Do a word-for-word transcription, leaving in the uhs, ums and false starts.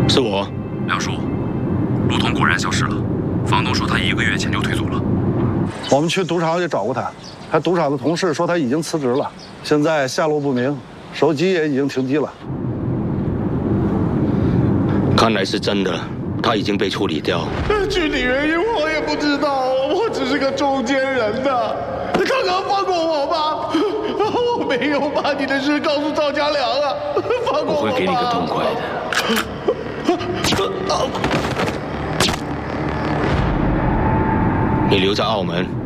是我。 梁叔，陆彤果然消失了。房东说他一个月前就退租了。 我们去赌场也找过他，他赌场的同事说他已经辞职了，现在下落不明，手机也已经停机了。 看来是真的，他已经被处理掉。 具体原因我也不知道，我只是个中间人呐。刚刚放过我吧，我没有把你的事告诉赵家良啊，放过我吧。 我会给你个痛快的。你留在澳门。